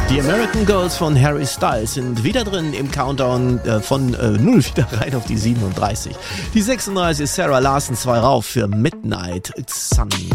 Die American Girls von Harry Styles sind wieder drin im Countdown von 0 wieder rein auf die 37. Die 36 ist Sarah Larson, 2 rauf für Midnight Sun.